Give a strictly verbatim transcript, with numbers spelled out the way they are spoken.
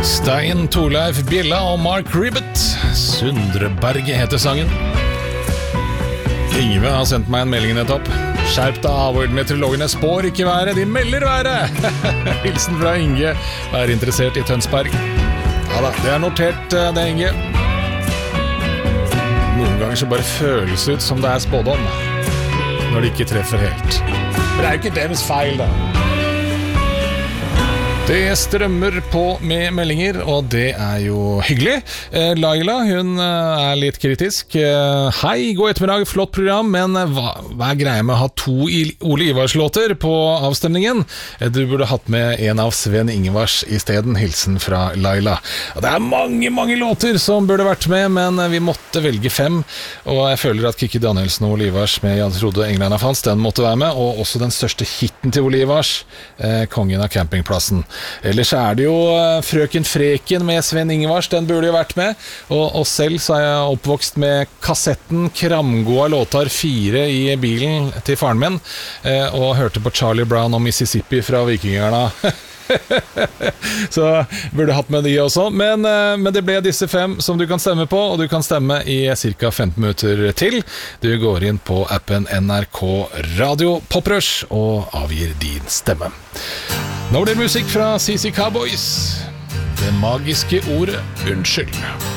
Stein, Torleif Bjella og Mark Ribbett. Sundreberget heter sangen. Yngve har sendt meg en melding nettopp. Skjerp deg av, meteorologene spår ikke været, de melder været. Hilsen fra Inge, er interessert i Tønsberg. Ja da, det er notert det, Inge. Noen ganger så bare føles ut som det er spådom, når de ikke treffer helt. Men det er jo ikke deres feil da. Det strømmer på med meldinger, og det er jo hyggelig. Eh, Laila, hun er litt kritisk. Eh, Hei, god ettermiddag, flott program, men hva, hva er greia med å ha to Ole Ivars-låter på avstemningen? Eh, du burde hatt med en av Sven Ingvars i stedet, hilsen fra Laila. Det er mange, mange låter som burde vært med, men vi måtte velge fem, og jeg føler at Kikki Danielsen og Ole Ivars med Jan Frode England av Fans, den måtte være med, og også den største hitten til Ole Ivars, eh, Kongen av campingplassen. Ellers er det jo Frøken Freken med Sven Ingvars, den burde jo vært med. Og, og selv så er jeg oppvokst med kassetten Kramgoa låtar fire i bilen til faren min, eh, og hørte på Charlie Brown og Mississippi fra Vikingarna. Så burde hatt med de også, men, men det ble disse fem som du kan stemme på, og du kan stemme i cirka femten minutter til. Du går inn på appen N R K Radio Poprush og avgir din stemme. Nå blir det musikk fra C C Cowboys. Det magiske ordet unnskyld.